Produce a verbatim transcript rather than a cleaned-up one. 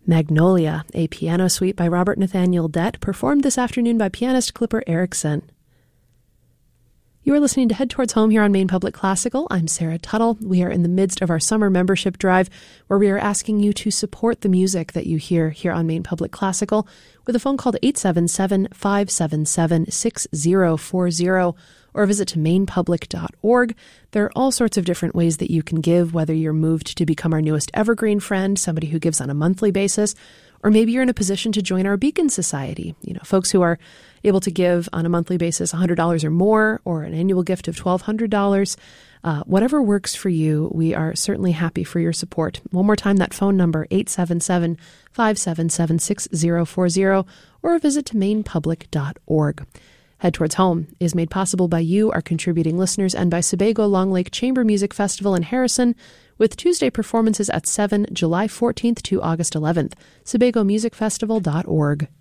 Magnolia, a piano suite by Robert Nathaniel Dett, performed this afternoon by pianist Clipper Erickson. You are listening to Head Towards Home here on Maine Public Classical. I'm Sarah Tuttle. We are in the midst of our summer membership drive where we are asking you to support the music that you hear here on Maine Public Classical with a phone call to eight seven seven, five seven seven, six zero four zero or visit to maine public dot org. There are all sorts of different ways that you can give, whether you're moved to become our newest evergreen friend, somebody who gives on a monthly basis, or maybe you're in a position to join our Beacon Society. You know, folks who are able to give on a monthly basis one hundred dollars or more, or an annual gift of twelve hundred dollars. Uh, whatever works for you, we are certainly happy for your support. One more time, that phone number, eight seven seven, five seven seven, six zero four zero, or visit to maine public dot org. Head Towards Home is made possible by you, our contributing listeners, and by Sebago Long Lake Chamber Music Festival in Harrison, with Tuesday performances at seven, July fourteenth to August eleventh. Sebago Music Festival dot org.